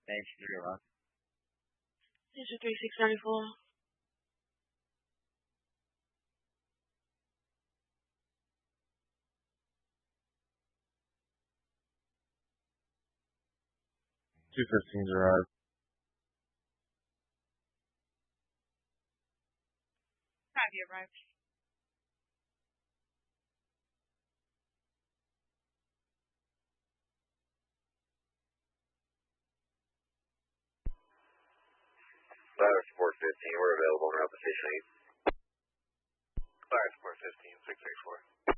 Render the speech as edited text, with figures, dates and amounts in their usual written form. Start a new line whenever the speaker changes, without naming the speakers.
Thanks, 3
This is 3694.
215's arrived.
Copy, arrived.
Fire support 15, we're available on route to station 8.
Fire support 15, 664.